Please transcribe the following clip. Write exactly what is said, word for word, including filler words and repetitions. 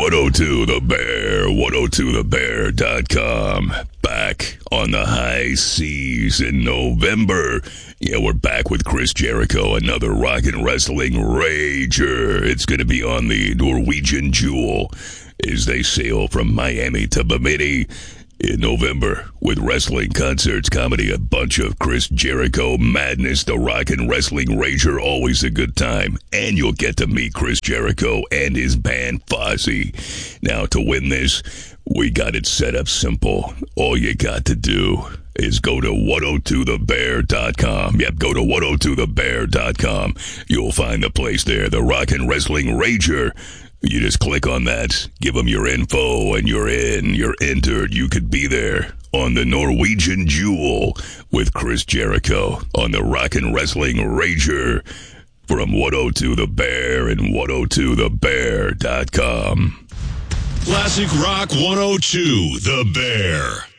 one oh two The Bear, one oh two the bear dot com. Back on the high seas in November. Yeah, we're back with Chris Jericho, another rock and wrestling rager. It's going to be on the Norwegian Jewel as they sail from Miami to Bimini in November with wrestling, concerts, comedy, a bunch of Chris Jericho madness. The rock and wrestling rager, always a good time. And you'll get to meet Chris Jericho and his band Fozzy. Now, to win this, we got it set up simple. All you got to do is go to one oh two the bear dot com. Yep, go to one oh two the bear dot com. You'll find the place there, the Rock and Wrestling Rager. You just click on that, give them your info, and you're in. You're entered. You could be there on the Norwegian Jewel with Chris Jericho on the Rock and Wrestling Rager from one oh two The Bear and one oh two the bear dot com. Classic Rock one oh two The Bear.